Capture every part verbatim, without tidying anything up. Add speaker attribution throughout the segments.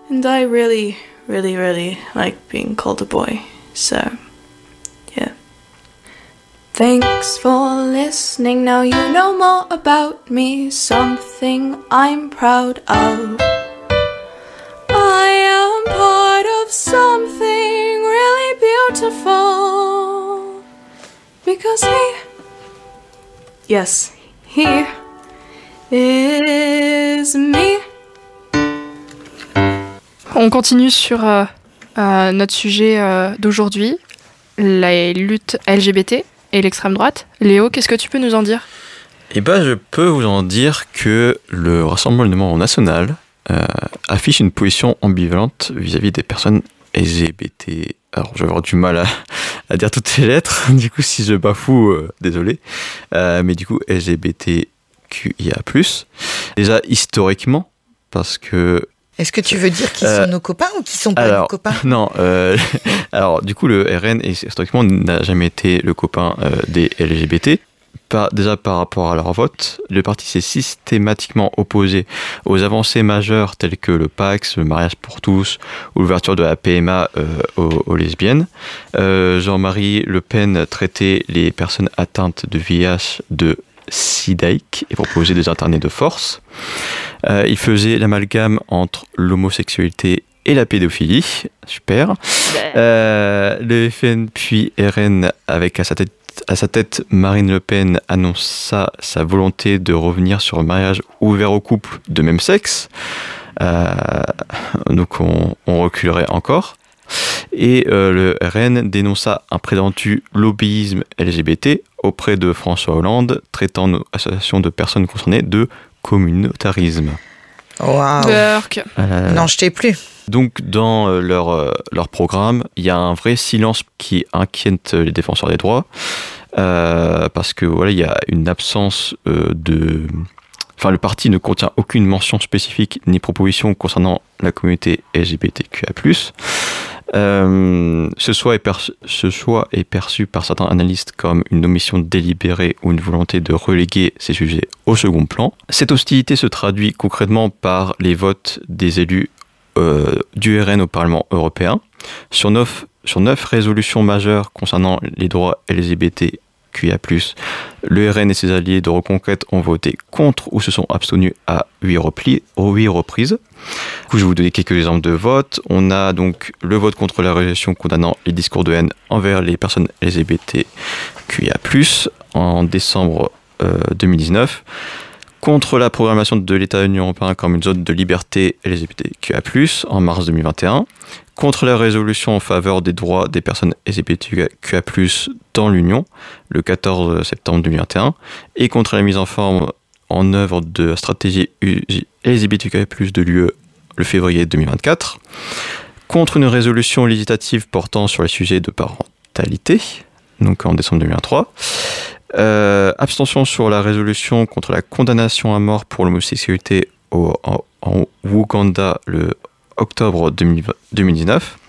Speaker 1: And I really, really, really like being called a boy. So, yeah. Thanks for listening. Now you know more about me. Something I'm proud of. I am part of something really beautiful. Because he, yes, he is me.
Speaker 2: On continue sur euh, euh, notre sujet euh, d'aujourd'hui, la lutte L G B T et l'extrême droite. Léo, qu'est-ce que tu peux nous en dire ?
Speaker 3: Eh ben, je peux vous en dire que le Rassemblement national euh, affiche une position ambivalente vis-à-vis des personnes L G B T. Alors, je vais avoir du mal à, à dire toutes ces lettres, du coup, si je bafoue, euh, désolé. Euh, mais du coup, L G B T Q I A plus. Déjà, historiquement, parce que
Speaker 4: Est-ce que tu veux dire qu'ils
Speaker 3: Euh,
Speaker 4: sont nos copains ou qu'ils sont pas
Speaker 3: alors,
Speaker 4: nos copains ?
Speaker 3: Non, euh, alors du coup le R N historiquement n'a jamais été le copain euh, des L G B T. Par, déjà par rapport à leur vote, le parti s'est systématiquement opposé aux avancées majeures telles que le Pax, le mariage pour tous ou l'ouverture de la P M A euh, aux, aux lesbiennes. Euh, Jean-Marie Le Pen traitait les personnes atteintes de V I H de sidaïques et proposait des internés de force. Euh, il faisait l'amalgame entre l'homosexualité et la pédophilie. Super. Euh, le F N puis R N, avec à sa tête, à sa tête Marine Le Pen, annonça sa volonté de revenir sur un mariage ouvert aux couples de même sexe. Euh, donc on, on reculerait encore. Et euh, le R N dénonça un prétendu lobbyisme L G B T auprès de François Hollande, traitant nos associations de personnes concernées de communautarisme.
Speaker 4: Waouh.
Speaker 2: Burk.
Speaker 3: Euh,
Speaker 4: Non, je t'ai plus.
Speaker 3: donc dans euh, leur, euh, leur programme, il y a un vrai silence qui inquiète les défenseurs des droits, euh, parce que voilà, il y a une absence euh, de... Enfin, le parti ne contient aucune mention spécifique ni proposition concernant la communauté L G B T Q I A plus. Euh, ce, choix est perçu, ce choix est perçu par certains analystes comme une omission délibérée ou une volonté de reléguer ces sujets au second plan. Cette hostilité se traduit concrètement par les votes des élus euh, du R N au Parlement européen. Sur neuf, sur neuf résolutions majeures concernant les droits L G B T Q I A plus, le R N et ses alliés de Reconquête ont voté contre ou se sont abstenus à huit reprises. Du coup, je vais vous donner quelques exemples de votes. On a donc le vote contre la résolution condamnant les discours de haine envers les personnes L G B T Q I A plus, en décembre euh, deux mille dix-neuf. Contre la programmation de l'État de l'Union européenne comme une zone de liberté L G B T Q I A plus, en mars deux mille vingt et un. Contre la résolution en faveur des droits des personnes L G B T Q I A plus, dans l'Union, le quatorze septembre deux mille vingt et un. Et contre la mise en forme en œuvre de la stratégie L G B T Q I A plus, de l'U E le février deux mille vingt-quatre. Contre une résolution législative portant sur les sujets de parentalité, donc en décembre deux mille vingt-trois. Euh, abstention sur la résolution contre la condamnation à mort pour l'homosexualité au, en, en Ouganda le octobre deux mille dix-neuf.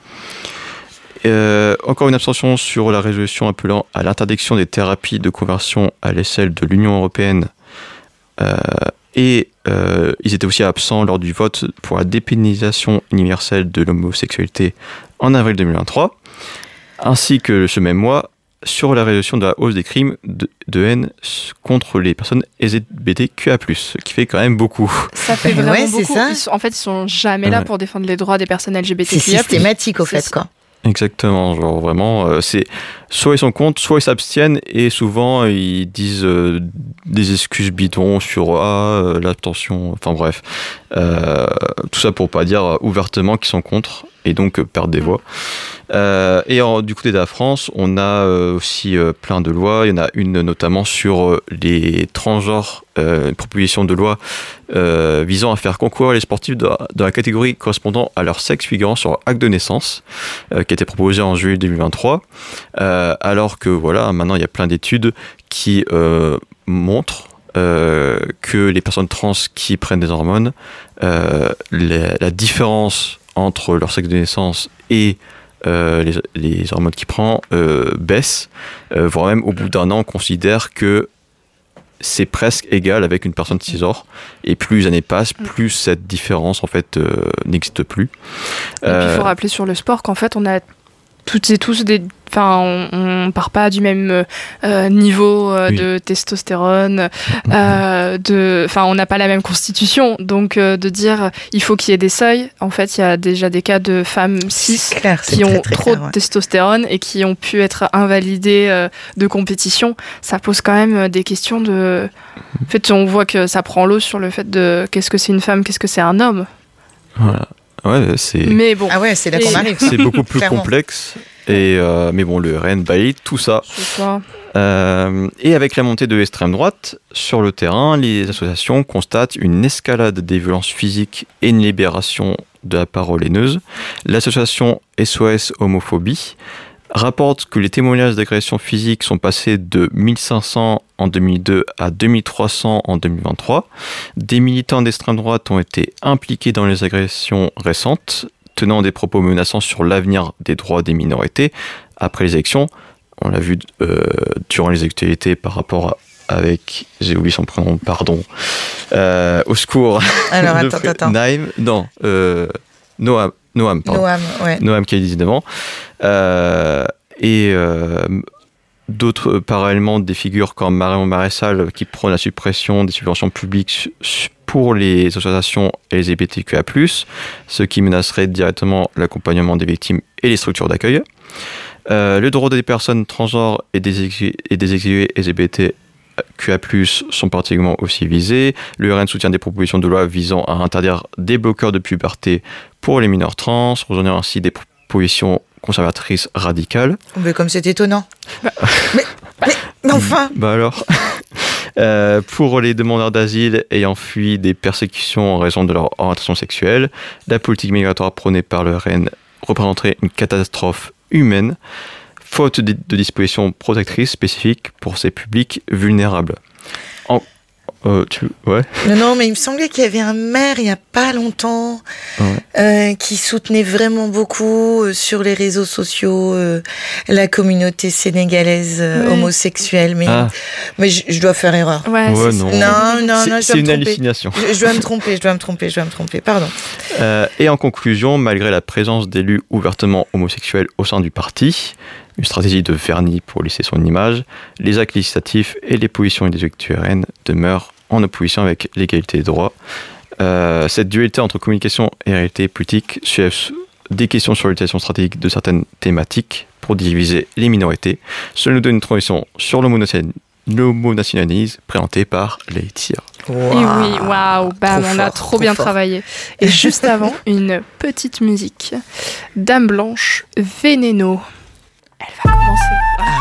Speaker 3: Euh, encore une abstention sur la résolution appelant à l'interdiction des thérapies de conversion à l'échelle de l'Union européenne. Euh, et euh, ils étaient aussi absents lors du vote pour la dépénalisation universelle de l'homosexualité en avril deux mille vingt-trois, ainsi que ce même mois sur la résolution de la hausse des crimes de, de haine contre les personnes L G B T Q I A plus, ce qui fait quand même beaucoup.
Speaker 2: Ça fait vraiment
Speaker 4: Ouais, c'est
Speaker 2: beaucoup.
Speaker 4: ça.
Speaker 2: Ils sont, en fait, ils sont jamais là
Speaker 3: Ouais.
Speaker 2: pour défendre les droits des personnes L G B T
Speaker 4: C'est
Speaker 2: Q I A plus.
Speaker 4: systématique, au
Speaker 2: C'est
Speaker 4: fait, quoi.
Speaker 3: Exactement, genre vraiment, euh, c'est soit ils sont contre, soit ils s'abstiennent, et souvent ils disent euh, des excuses bidons sur ah, euh, l'abstention, enfin bref, euh, tout ça pour pas dire ouvertement qu'ils sont contre et donc euh, perdre des voix. Euh, et en, du côté de la France, on a euh, aussi euh, plein de lois. Il y en a une notamment sur euh, les transgenres, euh, une proposition de loi euh, visant à faire concourir les sportifs de la, de la catégorie correspondant à leur sexe figurant sur leur acte de naissance, euh, qui a été proposée en juillet deux mille vingt-trois. Euh, alors que voilà, maintenant il y a plein d'études qui euh, montrent euh, que les personnes trans qui prennent des hormones, euh, la, la différence entre leur sexe de naissance et Euh, les, les hormones qu'ils prennent euh, baissent, euh, voire même au bout d'un an on considère que c'est presque égal avec une personne cisgenre. Et plus les années passent, plus cette différence en fait euh, n'existe plus.
Speaker 2: Et puis il faut rappeler sur le sport qu'en fait on a toutes et tous des, enfin on, on part pas du même euh, niveau euh, oui. de testostérone, euh, de, enfin on n'a pas la même constitution, donc euh, de dire il faut qu'il y ait des seuils. En fait, il y a déjà des cas de femmes cis
Speaker 4: clair,
Speaker 2: qui
Speaker 4: très,
Speaker 2: ont
Speaker 4: très
Speaker 2: trop
Speaker 4: clair,
Speaker 2: de
Speaker 4: ouais.
Speaker 2: testostérone et qui ont pu être invalidées euh, de compétition. Ça pose quand même des questions de. En fait, on voit que ça prend l'eau sur le fait de qu'est-ce que c'est une femme, qu'est-ce que c'est un homme.
Speaker 3: Voilà. Ouais, c'est.
Speaker 2: Mais bon.
Speaker 4: Ah ouais, c'est là qu'on arrive.
Speaker 3: C'est beaucoup plus
Speaker 4: Clairement.
Speaker 3: complexe. Et euh, mais bon, le R N valide tout ça.
Speaker 2: C'est ça.
Speaker 3: Euh, et avec la montée de l'extrême droite sur le terrain, les associations constatent une escalade des violences physiques et une libération de la parole haineuse. L'association S O S Homophobie rapporte que les témoignages d'agressions physiques sont passés de mille cinq cents en deux mille deux à deux mille trois cents en deux mille vingt-trois. Des militants d'extrême droite ont été impliqués dans les agressions récentes, tenant des propos menaçants sur l'avenir des droits des minorités après les élections. On l'a vu euh, durant les actualités par rapport à, avec, j'ai oublié son prénom, pardon, euh, au secours.
Speaker 4: Alors attends, attends.
Speaker 3: Naïm, non, euh, Noam, Noam, pardon.
Speaker 4: Noam, ouais.
Speaker 3: Noam qui a dix-neuf ans. Euh, et euh, d'autres, euh, parallèlement, des figures comme Marion Maréchal qui prônent la suppression des subventions publiques pour les associations L G B T Q A plus, ce qui menacerait directement l'accompagnement des victimes et les structures d'accueil. Euh, le droit des personnes transgenres et des exilés, et des exilés L G B T Q A plus, sont particulièrement aussi visés. Le R N soutient des propositions de loi visant à interdire des bloqueurs de puberté pour les mineurs trans, rejoignant ainsi des propositions conservatrices radicales.
Speaker 4: Mais comme c'est étonnant. mais, mais, mais enfin
Speaker 3: Bah alors euh, pour les demandeurs d'asile ayant fui des persécutions en raison de leur orientation sexuelle, la politique migratoire prônée par le R N représenterait une catastrophe humaine, faute de, de dispositions protectrices spécifiques pour ces publics vulnérables. En, euh, tu, ouais.
Speaker 4: Non, non, mais il me semblait qu'il y avait un maire il n'y a pas longtemps
Speaker 3: Ouais.
Speaker 4: euh, qui soutenait vraiment beaucoup euh, sur les réseaux sociaux euh, la communauté sénégalaise euh,
Speaker 2: Ouais.
Speaker 4: homosexuelle. Mais,
Speaker 3: Ah.
Speaker 4: mais je, je dois faire erreur.
Speaker 2: Ouais,
Speaker 3: Ouais,
Speaker 2: c'est
Speaker 3: non.
Speaker 2: ça.
Speaker 4: Non, non,
Speaker 3: C'est-
Speaker 4: non, je
Speaker 3: c'est
Speaker 4: dois
Speaker 3: une
Speaker 4: me tromper.
Speaker 3: hallucination.
Speaker 4: Je, je dois me tromper, je dois me tromper, je dois me tromper. Pardon.
Speaker 3: Euh, et en conclusion, malgré la présence d'élus ouvertement homosexuels au sein du parti, une stratégie de vernis pour lisser son image, les actes législatifs et les positions des du R N demeurent en opposition avec l'égalité des droits. Euh, cette dualité entre communication et réalité politique soulève des questions sur l'utilisation stratégique de certaines thématiques pour diviser les minorités. Cela nous donne une transition sur l'homonationalisme l'homonationalisme présenté par Laetitia.
Speaker 2: Et oui, waouh, bam,
Speaker 4: Trop
Speaker 2: on a
Speaker 4: fort,
Speaker 2: trop
Speaker 4: trop
Speaker 2: bien
Speaker 4: fort.
Speaker 2: travaillé. Et juste avant, une petite musique. Dame Blanche, Veneno.